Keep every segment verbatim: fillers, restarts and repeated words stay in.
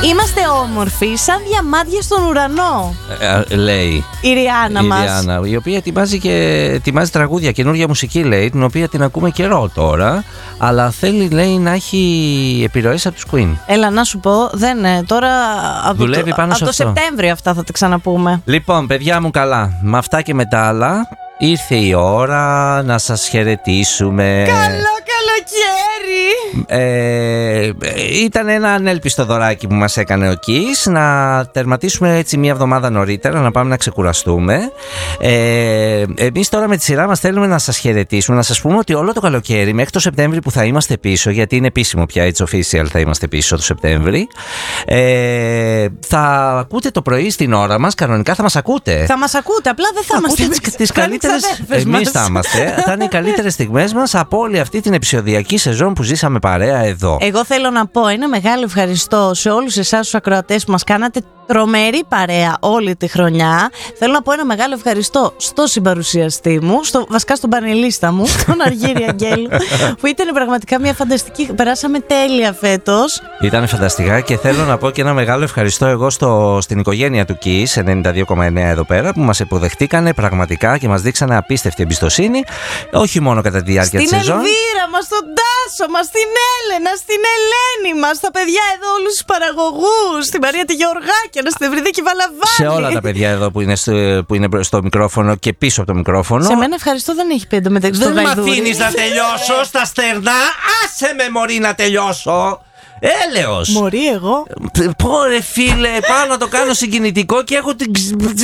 Είμαστε όμορφοι σαν διαμάντια στον ουρανό, ε, λέει η Ριάννα μας. Η Ριάννα, η οποία ετοιμάζει, και, ετοιμάζει τραγούδια, καινούργια μουσική, λέει, την οποία την ακούμε καιρό τώρα. Αλλά θέλει, λέει, να έχει επιρροές από τους Queen. Έλα να σου πω, δεν είναι τώρα. Από Δουλεύει το, πάνω από σε το αυτό. Σεπτέμβριο αυτά θα τα ξαναπούμε. Λοιπόν, παιδιά μου, καλά. Με αυτά και με τα άλλα, ήρθε η ώρα να σας χαιρετήσουμε. Καλό καλοκαίρι! Ε, ήταν ένα ανέλπιστο δωράκι που μας έκανε ο Κις, να τερματίσουμε έτσι μια εβδομάδα νωρίτερα, να πάμε να ξεκουραστούμε. ε, Εμείς τώρα με τη σειρά μας θέλουμε να σας χαιρετήσουμε, να σας πούμε ότι όλο το καλοκαίρι μέχρι το Σεπτέμβρη που θα είμαστε πίσω, γιατί είναι επίσημο πια, it's official, θα είμαστε πίσω το Σεπτέμβρη, ε, θα ακούτε το πρωί στην ώρα μας. Κανονικά θα μας ακούτε. Θα μας ακούτε, απλά δεν θα, θα είμαστε τις, τις καλύτερες. Εμείς θα είμαστε. Θα είναι οι καλύτερες στιγμές μας από όλη αυτή την επεισοδιακή σεζόν που ζήσαμε παρέα εδώ. Εγώ θέλω να πω ένα μεγάλο ευχαριστώ σε όλους εσάς τους ακροατές που μας κάνατε τρομερή παρέα όλη τη χρονιά. Θέλω να πω ένα μεγάλο ευχαριστώ στο συμπαρουσιαστή μου, στο, βασικά στον πανελίστα μου, τον Αργύρη Αγγέλου, που ήταν πραγματικά μια φανταστική. Περάσαμε τέλεια φέτος. Ήταν φανταστικά και θέλω να πω και ένα μεγάλο ευχαριστώ εγώ στο, στην οικογένεια του Kiss ενενήντα δύο κόμμα εννέα εδώ πέρα, που μας υποδεχτήκανε πραγματικά και μας δείξανε απίστευτη εμπιστοσύνη, όχι μόνο κατά τη διάρκεια της σεζόν. Στην Ελβίρα μας, στον Τάσο μας, στην Έλενα, στην Ελένη μας, τα παιδιά εδώ, όλους τους παραγωγούς, στην Μαρία τη Γεωργάκη, στην Ευρυδίκη Βαλαβάνη. Σε όλα τα παιδιά εδώ που είναι, στο, που είναι στο μικρόφωνο και πίσω από το μικρόφωνο. Σε μένα ευχαριστώ, δεν έχει πέντε μεταξύ των γαϊδούρι. Δεν μ' αφήνεις να τελειώσω στα στερνά. Άσε με, μωρή, να τελειώσω. Έλεος. Μωρή εγώ. Πόρε φίλε, πάω να το κάνω συγκινητικό και έχω την...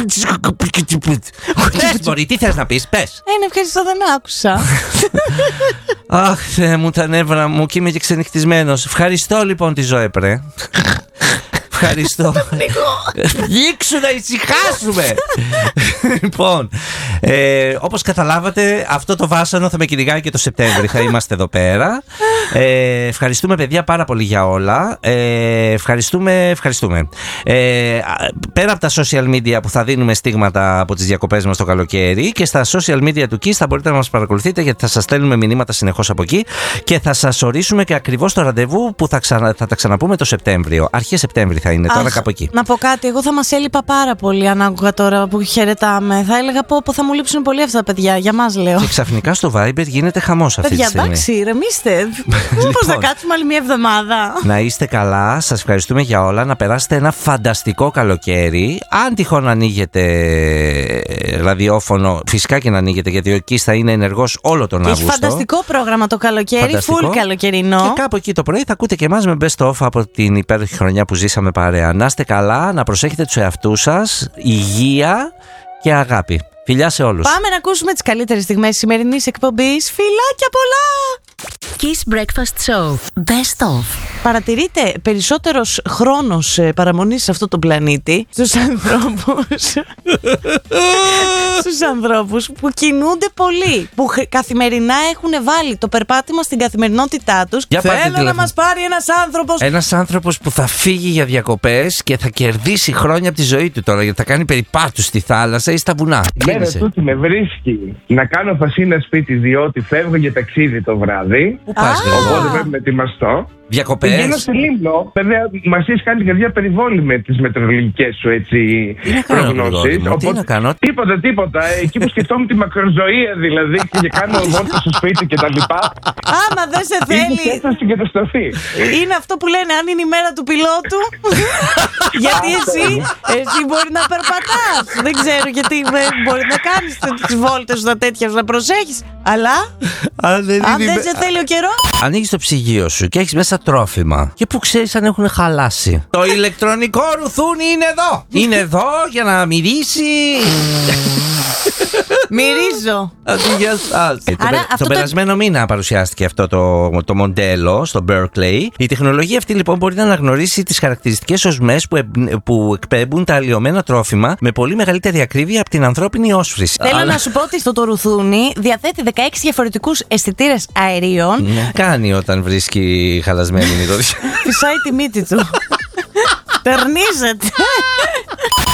Πες, μωρή, τι θες να πεις, πες. Ε, ευχαριστώ, δεν άκουσα. Αχ, Θεέ μου, τα νεύρα μου και είμαι και ξενυχτισμένος. Ευχαριστώ λοιπόν τη Ζωέπρε. Ευχαριστώ. Δείξου να ησυχάσουμε. Λοιπόν, ε, όπως καταλάβατε, αυτό το βάσανο θα με κυνηγάει και το Σεπτέμβρη. Θα είμαστε εδώ πέρα. ε, Ευχαριστούμε, παιδιά, πάρα πολύ για όλα. ε, Ευχαριστούμε, ευχαριστούμε. ε, Πέρα από τα social media που θα δίνουμε στίγματα από τις διακοπές μας το καλοκαίρι, και στα social media του Kiss θα μπορείτε να μας παρακολουθείτε, γιατί θα σας στέλνουμε μηνύματα συνεχώς από εκεί και θα σας ορίσουμε και ακριβώς το ραντεβού που θα, ξανα, θα τα ξαναπούμε το Σεπτέμβριο. Αρχές Σεπτέμβρη θα είναι. Αχ, τώρα κάπου εκεί. Να πω κάτι, εγώ θα μας έλειπα πάρα πολύ αν άκουγα τώρα που χαιρετάμε. Θα έλεγα πω, πω θα μου λείψουν πολύ αυτά τα παιδιά, για μας λέω. Και ξαφνικά στο Viber γίνεται χαμός αυτή παιδιά, τη στιγμή. Εντάξει, ρεμίστε. Μήπως να κάτσουμε άλλη μια εβδομάδα. Να είστε καλά, σας ευχαριστούμε για όλα. Να περάσετε ένα φανταστικό καλοκαίρι. Αν τυχόν ανοίγετε ραδιόφωνο, φυσικά και να ανοίγετε, γιατί ο Kiss θα είναι ενεργός όλο τον Αύγουστο. Έχει φανταστικό πρόγραμμα το καλοκαίρι, full καλοκαιρινό. Και κάπου εκεί το πρωί θα ακούτε και εμάς με best of από την υπέροχη χρονιά που ζήσαμε παρέα. Να είστε καλά, να προσέχετε τους εαυτούς σας, υγεία και αγάπη. Φιλιά σε όλους. Πάμε να ακούσουμε τις καλύτερες στιγμές της σημερινής εκπομπής. Φιλάκια πολλά! Kiss Breakfast Show Best of. Παρατηρείτε περισσότερος χρόνος παραμονής σε αυτό το πλανήτη στους ανθρώπους στους ανθρώπους που κινούνται πολύ, που καθημερινά έχουν βάλει το περπάτημα στην καθημερινότητά τους. Για Θέλω να τηλέφωνο. μας πάρει ένας άνθρωπος. Ένας άνθρωπος που θα φύγει για διακοπές και θα κερδίσει χρόνια από τη ζωή του τώρα, γιατί θα κάνει περιπάτους στη θάλασσα ή στα βουνά. Μέρα τούτη με βρίσκει να κάνω φασίνα σπίτι, διότι φεύγω για ταξίδι το βράδυ. Πού πας, Οπότε πρέπει να ετοιμαστώ. διακοπές. Πηγαίνω στη Λίμνο. Βέβαια, μας έχει κάνει καρδιά περιβόλη με τις μετεωρολογικές σου έτσι προγνώσεις. Τι να κάνω. Τίποτα, τίποτα. Εκεί που σκεφτόμουν τη μακροζωία δηλαδή και κάνω βόλτα στο σπίτι και τα λοιπά. Άμα δεν σε θέλει. Είναι στην καταστροφή. Είναι αυτό που λένε, αν είναι η μέρα του πιλότου. Γιατί εσύ, εσύ μπορεί να περπατάς. Δεν ξέρω γιατί μπορεί να κάνεις τις βόλτες σου, τα τέτοια σου, να προσέχεις. Αλλά αν δεν, αν δεν σε θέλει ο καιρός. Ανοίγεις το ψυγείο σου και έχεις μέσα τρόφιμα. Και που ξέρεις αν έχουν χαλάσει. Το ηλεκτρονικό ρουθούνι είναι εδώ. Είναι εδώ για να μυρίσει. Μυρίζω. Αντί για σας. Άρα, τον αυτό το το... περασμένο μήνα παρουσιάστηκε αυτό το, το μοντέλο στο Berkeley. Η τεχνολογία αυτή λοιπόν μπορεί να αναγνωρίσει τις χαρακτηριστικές οσμές που, που εκπέμπουν τα αλλοιωμένα τρόφιμα με πολύ μεγαλύτερη ακρίβεια από την ανθρώπινη όσφρηση. Θέλω Αλλά... να σου πω ότι στο το ρουθούνι διαθέτει δεκαέξι διαφορετικούς αισθητήρες αερίων. Ναι, κάνει όταν βρίσκει χαλασμένη μυρωδιά. Φυσάει τη μύτη του. Τερνίζεται.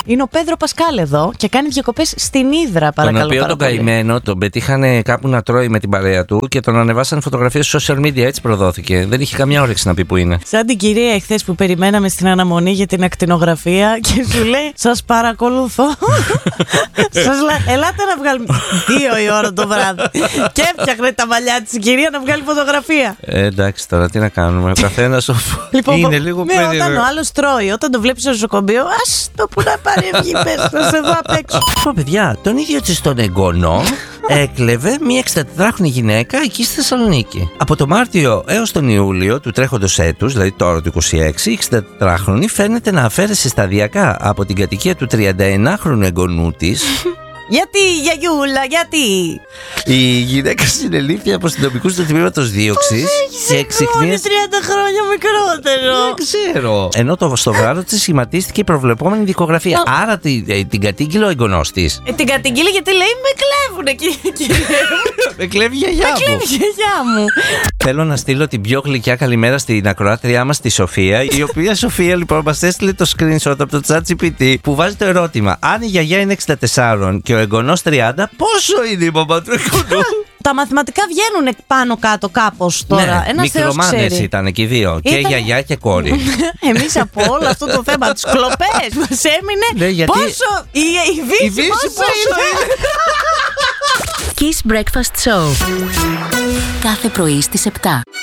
Είναι ο Πέδρο Πασκάλ εδώ και κάνει διακοπές στην Ύδρα, παρακαλώ. Τον οποίο τον καημένο τον πετύχανε κάπου να τρώει με την παρέα του και τον ανεβάσαν φωτογραφίες στο social media. Έτσι προδόθηκε. Δεν είχε καμιά όρεξη να πει που είναι. Σαν την κυρία εχθές που περιμέναμε στην αναμονή για την ακτινογραφία και σου λέει: σας παρακολουθώ. Σας λέει: ελάτε να βγάλουμε. Δύο η ώρα το βράδυ. Και έφτιαχνε τα μαλλιά της η κυρία να βγάλει φωτογραφία. Ε, εντάξει, τώρα τι να κάνουμε. Ο καθένας λοιπόν, είναι λίγο ναι, περίεργο. Όταν ο άλλος τρώει, όταν το βλέπει στο νοσοκομείο, ας το που να πάρει αυγή, πες, να σε δω απ' έξω. Πω, παιδιά, τον ίδιο της τον εγγονό έκλεβε μια εξήντα γυναίκα εκεί στη Θεσσαλονίκη. Από το Μάρτιο έως τον Ιούλιο του τρέχοντος έτους, δηλαδή τώρα του είκοσι έξι, η εξήντα φαίνεται να αφαίρεσε σταδιακά από την κατοικία του τριανταενάχρονου εγγονού της. Γιατί, γιαγιούλα, γιατί? Η γυναίκα συνελήφθη από αστυνομικούς του τμήματος δίωξης και εξυχνίασε. τριάντα χρόνια μικρότερο. Δεν ξέρω. Ενώ το στο βράδυ της σχηματίστηκε η προβλεπόμενη δικογραφία. Άρα την, την κατήγγειλε ο εγγονός της. Ε, την κατήγγειλε γιατί λέει με κλέβουνε, κύριε. Με κλέβει η γιαγιά μου. Με κλέβει η γιαγιά μου. Θέλω να στείλω την πιο γλυκιά καλημέρα στην ακροάτριά μας, τη Σοφία. Η οποία Σοφία λοιπόν μας έστειλε το screenshot από το ChatGPT που βάζει το ερώτημα: αν η γιαγιά είναι εξήντα τέσσερα και ο εγγονός τριάντα, πόσο είναι η μαμά του εγγονού? Τα μαθηματικά βγαίνουν πάνω κάτω κάπως τώρα. Ναι, ένας θεός μικρομάνες ξέρει. ήταν εκεί δύο. Και Ήταν... γιαγιά και κόρη. Εμείς από όλο αυτό το θέμα, τις κλοπές, μας έμεινε Ναι, γιατί... πόσο. Η, η Βύση, Η Βύση πόσο, πόσο είναι. Kiss Breakfast Show. Κάθε πρωί στις επτά.